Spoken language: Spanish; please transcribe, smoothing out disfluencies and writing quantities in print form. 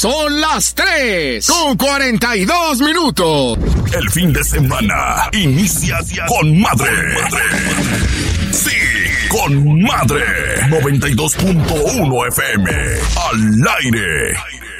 Son las 3:42. El fin de semana inicia con madre. Sí, con madre. 92.1 FM. Al aire.